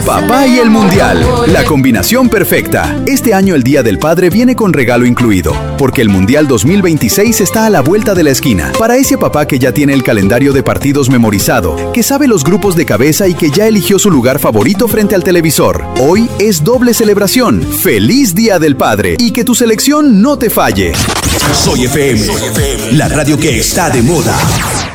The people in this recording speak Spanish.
Papá y el Mundial, la combinación perfecta. Este año el Día del Padre viene con regalo incluido, porque el Mundial 2026 está a la vuelta de la esquina. Para ese papá que ya tiene el calendario de partidos memorizado, que sabe los grupos de cabeza y que ya eligió su lugar favorito frente al televisor, hoy es doble celebración. ¡Feliz Día del Padre! Y que tu selección no te falle. Soy FM, la radio que está de moda.